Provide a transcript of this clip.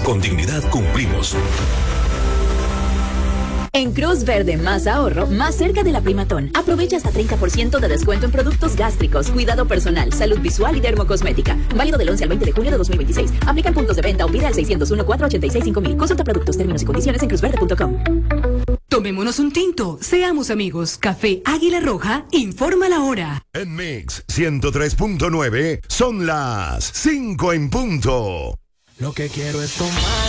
Con dignidad cumplimos. En Cruz Verde, más ahorro, más cerca de la Primatón. Aprovecha hasta 30% de descuento en productos gástricos, cuidado personal, salud visual y dermocosmética. Válido del 11 al 20 de junio de 2026. Aplican puntos de venta o pide al 601-486-5000. Consulta productos, términos y condiciones en cruzverde.com. Tomémonos un tinto, seamos amigos. Café Águila Roja informa la hora. En Mix 103.9 son las 5 en punto. Lo que quiero es tomar